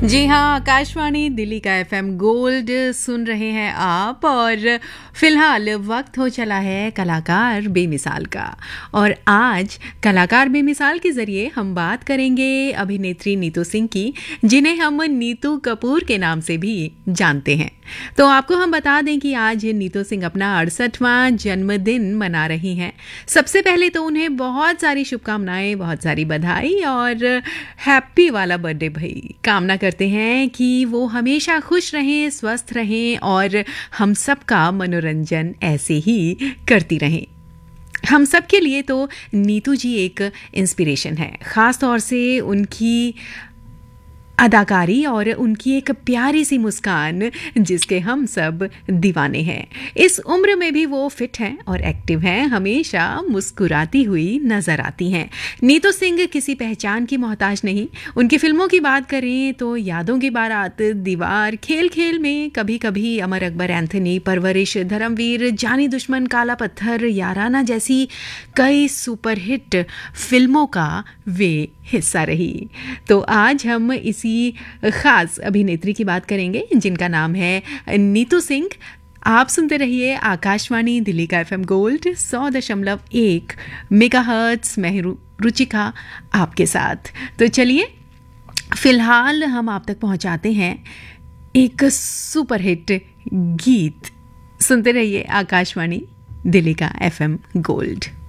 जी हाँ, आकाशवाणी दिल्ली का FM gold सुन रहे हैं आप। और फिलहाल वक्त हो चला है कलाकार बेमिसाल का। और आज कलाकार बेमिसाल के ज़रिए हम बात करेंगे अभिनेत्री नीतू सिंह की, जिन्हें हम नीतू कपूर के नाम से भी जानते हैं। तो आपको हम बता दें कि आज नीतू सिंह अपना 68वां जन्मदिन मना रही हैं। सबसे पहले तो उन्हें बहुत सारी शुभकामनाएं, बहुत सारी बधाई और हैप्पी वाला बर्थडे भाई। कामना करते हैं कि वो हमेशा खुश रहें, स्वस्थ रहें और हम सबका मनोरंजन ऐसे ही करती रहें। हम सब के लिए तो नीतू जी एक इंस्पिरेशन है, ख़ास तौर से उनकी अदाकारी और उनकी एक प्यारी सी मुस्कान जिसके हम सब दीवाने हैं। इस उम्र में भी वो फिट हैं और एक्टिव हैं, हमेशा मुस्कुराती हुई नजर आती हैं। नीतू सिंह किसी पहचान की मोहताज नहीं। उनकी फिल्मों की बात करें तो यादों की बारात, दीवार, खेल खेल में कभी कभी, अमर अकबर एंथनी, परवरिश, धर्मवीर, जानी दुश्मन, काला पत्थर, याराना जैसी कई सुपरहिट फिल्मों का वे हिस्सा रही। तो आज हम इसी खास अभिनेत्री की बात करेंगे जिनका नाम है नीतू सिंह। आप सुनते रहिए आकाशवाणी दिल्ली का एफएम गोल्ड 100.1 मेगाहर्ट्ज में रुचिका आपके साथ। तो चलिए फिलहाल हम आप तक पहुंचाते हैं एक सुपरहिट गीत। सुनते रहिए आकाशवाणी दिल्ली का एफएम गोल्ड।